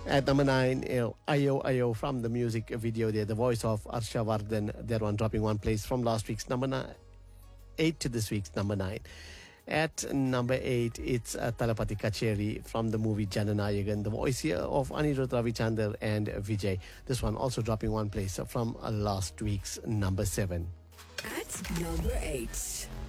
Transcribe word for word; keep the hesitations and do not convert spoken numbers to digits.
At number nine, you know, Ayo Ayo from the music video there, the voice of Arsha Vardhan, that one dropping one place from last week's number nine, eight to this week's number nine. At number eight, it's uh, Talapati Kacheri from the movie Jananayagan, the voice here of Anirudh Ravichandar and Vijay. This one also dropping one place from uh, last week's number seven. At number eight.